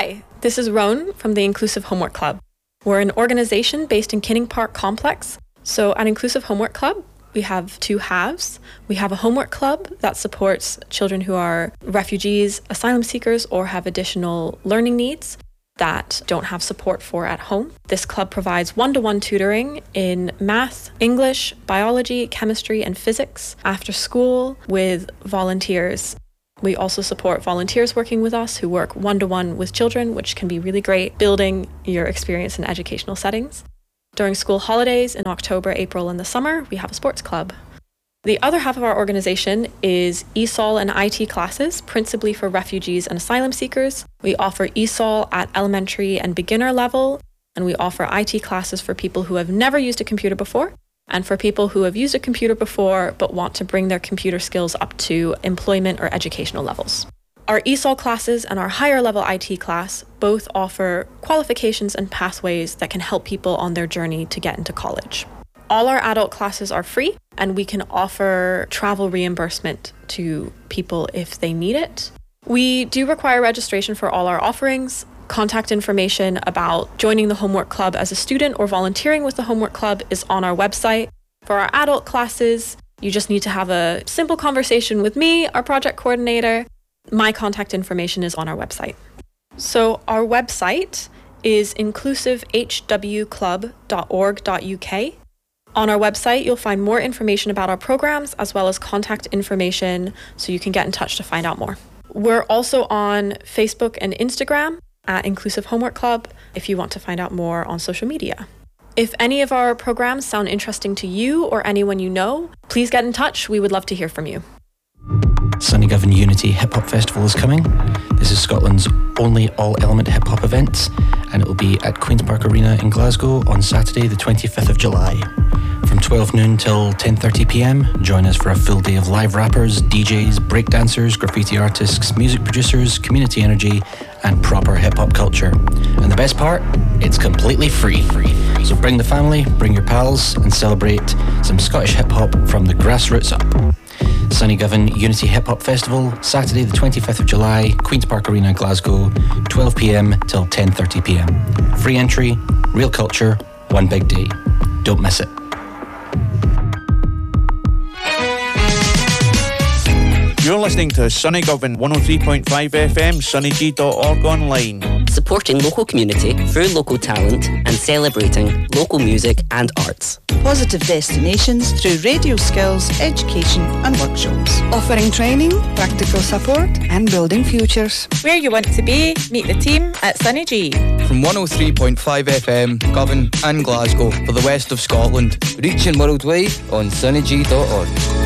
Hi, this is Roan from the Inclusive Homework Club. We're an organisation based in Kinning Park Complex. So at Inclusive Homework Club, we have two halves. We have a homework club that supports children who are refugees, asylum seekers, or have additional learning needs that don't have support for at home. This club provides one-to-one tutoring in math, English, biology, chemistry, and physics after school with volunteers. We also support volunteers working with us who work one-to-one with children, which can be really great, building your experience in educational settings. During school holidays in October, April, and the summer, we have a sports club. The other half of our organisation is ESOL and IT classes, principally for refugees and asylum seekers. We offer ESOL at elementary and beginner level, and we offer IT classes for people who have never used a computer before, and for people who have used a computer before but want to bring their computer skills up to employment or educational levels. Our ESOL classes and our higher level IT class both offer qualifications and pathways that can help people on their journey to get into college. All our adult classes are free, and we can offer travel reimbursement to people if they need it. We do require registration for all our offerings. Contact information about joining the Homework Club as a student or volunteering with the Homework Club is on our website. For our adult classes, you just need to have a simple conversation with me, our project coordinator. My contact information is on our website. So our website is inclusivehwclub.org.uk. On our website, you'll find more information about our programs as well as contact information so you can get in touch to find out more. We're also on Facebook and Instagram at Inclusive Homework Club if you want to find out more on social media. If any of our programs sound interesting to you or anyone you know, please get in touch. We would love to hear from you. Sunnygovan Unity Hip Hop Festival is coming. This is Scotland's only all-element hip hop event, and it will be at Queen's Park Arena in Glasgow on Saturday the 25th of July. From 12 noon till 10:30 p.m, join us for a full day of live rappers, DJs, breakdancers, graffiti artists, music producers, community energy, and proper hip-hop culture. And the best part? It's completely free. So bring the family, bring your pals, and celebrate some Scottish hip-hop from the grassroots up. Sunnygovan Unity Hip Hop Festival, Saturday the 25th of July, Queen's Park Arena, Glasgow, 12 p.m. till 10:30 p.m. Free entry, real culture, one big day. Don't miss it. You're listening to Sunnygovan 103.5 FM, sunnyg.org online. Supporting local community through local talent and celebrating local music and arts. Positive destinations through radio skills, education and workshops. Offering training, practical support and building futures. Where you want to be, meet the team at Sunny G. From 103.5 FM, Govan and Glasgow for the west of Scotland. Reaching worldwide on sunnyg.org.